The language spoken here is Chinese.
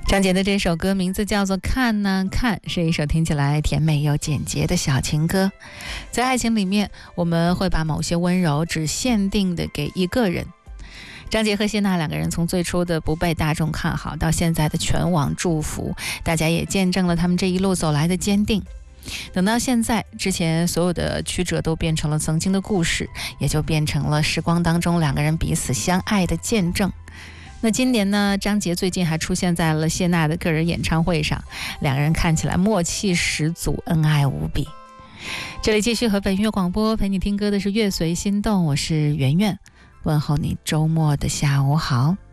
张杰的这首歌名字叫做《看呐看》，是一首听起来甜美又简洁的小情歌。在爱情里面，我们会把某些温柔只限定的给一个人。张杰和谢娜两个人从最初的不被大众看好，到现在的全网祝福，大家也见证了他们这一路走来的坚定。等到现在，之前所有的曲折都变成了曾经的故事，也就变成了时光当中两个人彼此相爱的见证。那今年呢，张杰最近还出现在了谢娜的个人演唱会上，两个人看起来默契十足，恩爱无比。这里继续和本音乐广播陪你听歌的是乐随心动，我是圆圆，问候你周末的下午好。